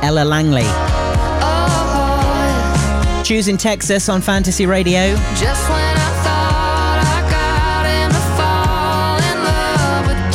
Ella Langley. Choosing Texas on Fantasy Radio. Just when I thought I got him to fall in love with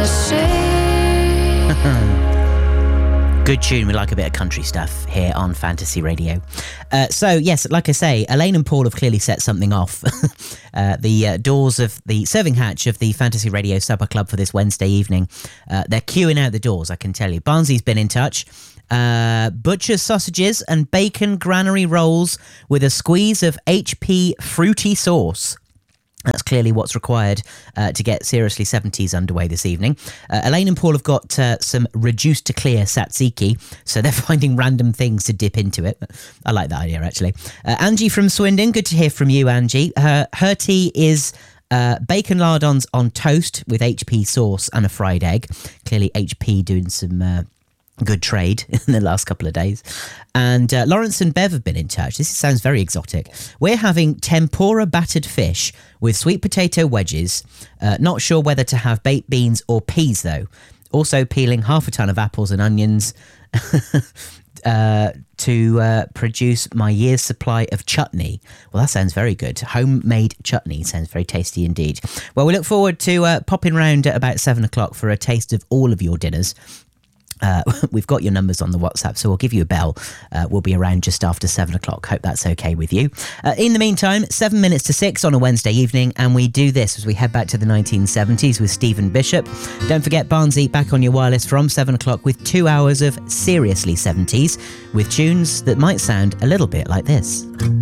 Tennessee. Good tune. We like a bit of country stuff here on Fantasy Radio. So, yes, like I say, Elaine and Paul have clearly set something off. The doors of the serving hatch of the Fantasy Radio Supper Club for this Wednesday evening. They're queuing out the doors, I can tell you. Barnsley's been in touch. Butcher's sausages and bacon granary rolls with a squeeze of HP fruity sauce. That's clearly what's required to get Seriously 70s underway this evening. Elaine and Paul have got some reduced to clear tzatziki, so they're finding random things to dip into it. I like that idea, actually. Angie from Swindon, good to hear from you, Angie. Her tea is bacon lardons on toast with HP sauce and a fried egg. Clearly HP doing some good trade in the last couple of days. And Lawrence and Bev have been in touch. This sounds very exotic. We're having tempura battered fish with sweet potato wedges. Not sure whether to have baked beans or peas, though. Also peeling half a ton of apples and onions to produce my year's supply of chutney. Well, that sounds very good. Homemade chutney sounds very tasty indeed. Well, we look forward to popping round at about 7 o'clock for a taste of all of your dinners. We've got your numbers on the WhatsApp, so we'll give you a bell. We'll be around just after 7 o'clock. Hope that's okay with you. In the meantime, 7 minutes to 6 on a Wednesday evening, and we do this as we head back to the 1970s with Stephen Bishop. Don't forget Barnsley back on your wireless from 7 o'clock with 2 hours of Seriously 70s with tunes that might sound a little bit like this.